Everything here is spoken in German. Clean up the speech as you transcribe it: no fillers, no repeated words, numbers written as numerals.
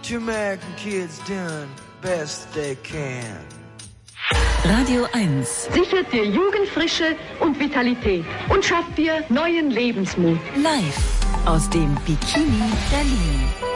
Two American kids doing best they can. Radio 1 sichert dir Jugendfrische und Vitalität und schafft dir neuen Lebensmut. live aus dem Bikini Berlin.